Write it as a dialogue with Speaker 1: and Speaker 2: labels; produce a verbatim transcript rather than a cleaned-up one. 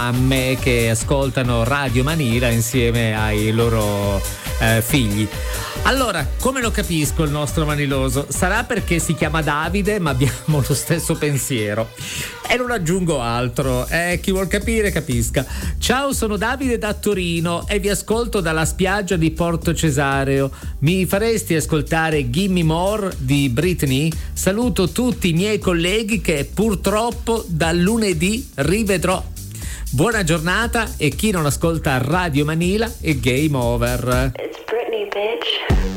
Speaker 1: mamme che ascoltano Radio Manila insieme ai loro eh, figli. Allora, come lo capisco il nostro maniloso? Sarà perché si chiama Davide, ma abbiamo lo stesso pensiero. E non aggiungo altro, eh, chi vuol capire capisca. Ciao, sono Davide da Torino e vi ascolto dalla spiaggia di Porto Cesareo. Mi faresti ascoltare Gimme More di Britney? Saluto tutti i miei colleghi che purtroppo dal lunedì rivedrò. Buona giornata, e chi non ascolta Radio Manila è game over.
Speaker 2: It's Britney, bitch.